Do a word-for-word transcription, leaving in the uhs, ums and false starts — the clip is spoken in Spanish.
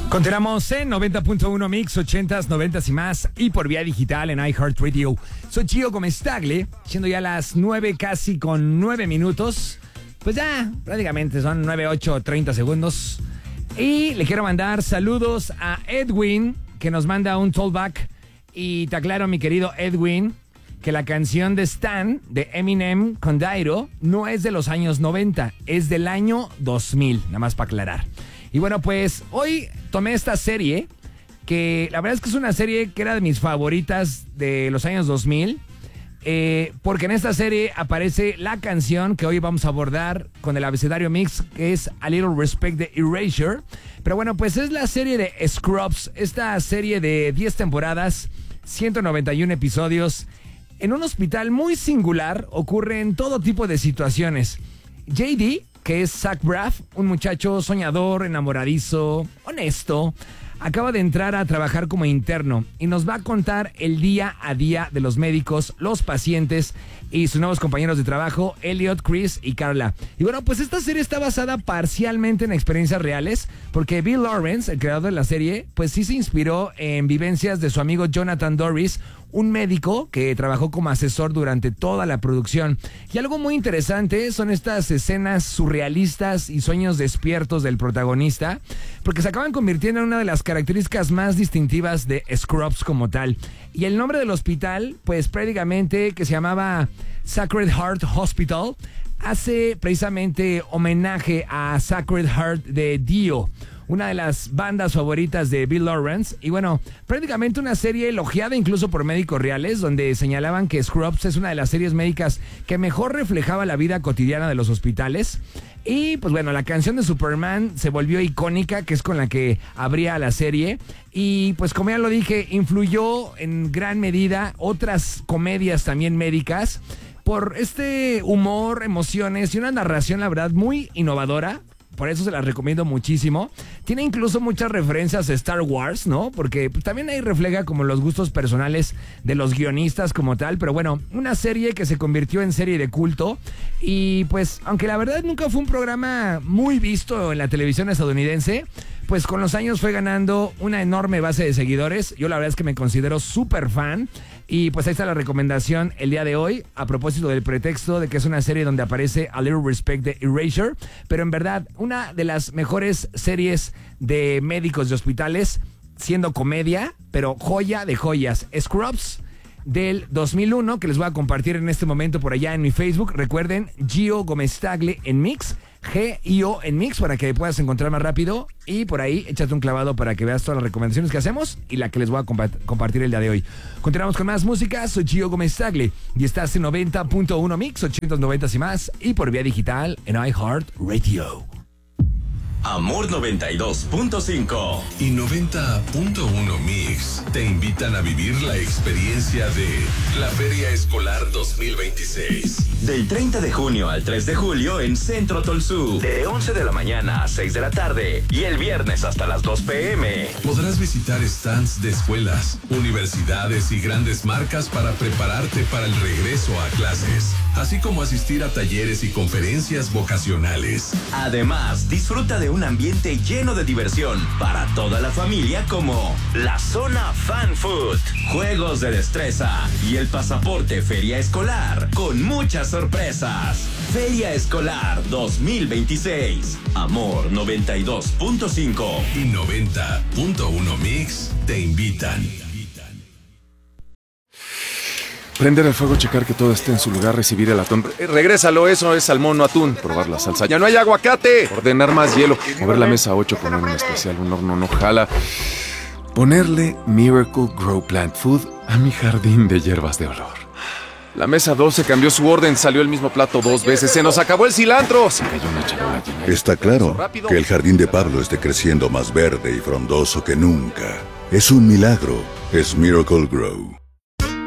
Continuamos en noventa punto uno Mix, ochentas, noventas y más, y por vía digital en iHeartRadio. Soy Gio Gomez-Tagle, siendo ya las nueve casi con nueve minutos. Pues ya, prácticamente son nueve, ocho, treinta segundos. Y le quiero mandar saludos a Edwin, que nos manda un tollback. Y te aclaro, mi querido Edwin, que la canción de Stan, de Eminem con Dairo, no es de los años noventa, es del año dos mil, nada más para aclarar. Y bueno, pues hoy tomé esta serie, que la verdad es que es una serie que era de mis favoritas de los años dos mil, eh, porque en esta serie aparece la canción que hoy vamos a abordar con el abecedario mix, que es A Little Respect de Erasure. Pero bueno, pues es la serie de Scrubs, esta serie de diez temporadas, ciento noventa y uno episodios. En un hospital muy singular ocurren todo tipo de situaciones. J D, que es Zach Braff, un muchacho soñador, enamoradizo, honesto, acaba de entrar a trabajar como interno y nos va a contar el día a día de los médicos, los pacientes y sus nuevos compañeros de trabajo, Elliot, Chris y Carla. Y bueno, pues esta serie está basada parcialmente en experiencias reales, porque Bill Lawrence, el creador de la serie, pues sí se inspiró en vivencias de su amigo Jonathan Doris, un médico que trabajó como asesor durante toda la producción. Y algo muy interesante son estas escenas surrealistas y sueños despiertos del protagonista, porque se acaban convirtiendo en una de las características más distintivas de Scrubs como tal. Y el nombre del hospital, pues prácticamente que se llamaba Sacred Heart Hospital, hace precisamente homenaje a Sacred Heart de Dio, una de las bandas favoritas de Bill Lawrence. Y bueno, prácticamente una serie elogiada incluso por médicos reales, donde señalaban que Scrubs es una de las series médicas que mejor reflejaba la vida cotidiana de los hospitales. Y pues bueno, la canción de Superman se volvió icónica, que es con la que abría la serie. Y pues como ya lo dije, influyó en gran medida otras comedias también médicas por este humor, emociones y una narración, la verdad, muy innovadora. Por eso se las recomiendo muchísimo. Tiene incluso muchas referencias a Star Wars, ¿no? Porque pues, también ahí refleja como los gustos personales de los guionistas como tal. Pero bueno, una serie que se convirtió en serie de culto. Y pues, aunque la verdad nunca fue un programa muy visto en la televisión estadounidense, pues con los años fue ganando una enorme base de seguidores. Yo la verdad es que me considero súper fan. Y pues ahí está la recomendación el día de hoy, a propósito del pretexto de que es una serie donde aparece A Little Respect de Erasure. Pero en verdad, una de las mejores series de médicos de hospitales, siendo comedia, pero joya de joyas. Scrubs del dos mil uno, que les voy a compartir en este momento por allá en mi Facebook. Recuerden, Gio Gomez-Tagle en Mix, G I O en Mix, para que puedas encontrar más rápido. Y por ahí, échate un clavado para que veas todas las recomendaciones que hacemos y la que les voy a compa- compartir el día de hoy. Continuamos con más música. Soy Gio Gomez-Tagle y estás en noventa punto uno Mix, ochentas, noventas y más, y por vía digital en iHeartRadio. Amor noventa y dos punto cinco y noventa punto uno Mix te invitan a vivir la experiencia de la Feria Escolar dos mil veintiséis. Del treinta de junio al tres de julio en Centro Tolsú, de once de la mañana a seis de la tarde y el viernes hasta las dos pm. Podrás visitar stands de escuelas, universidades y grandes marcas para prepararte para el regreso a clases, así como asistir a talleres y conferencias vocacionales. Además, disfruta de un ambiente lleno de diversión para toda la familia, como la zona Fan Food, juegos de destreza y el pasaporte Feria Escolar con muchas sorpresas. Feria Escolar dos mil veintiséis. Amor noventa y dos punto cinco y noventa punto uno Mix te invitan. Prender el fuego, checar que todo esté en su lugar, recibir el atún. Eh, regrésalo, eso es salmón, no atún. Probar la salsa. ¡Ya no hay aguacate! Ordenar más hielo. Mover la mesa ocho, poner un especial, un horno no jala. Ponerle Miracle Grow Plant Food a mi jardín de hierbas de olor. La mesa doce cambió su orden, salió el mismo plato dos veces. ¡Se nos acabó el cilantro! Se cayó una charola llena. Está claro que el jardín de Pablo esté creciendo más verde y frondoso que nunca. Es un milagro. Es Miracle Grow.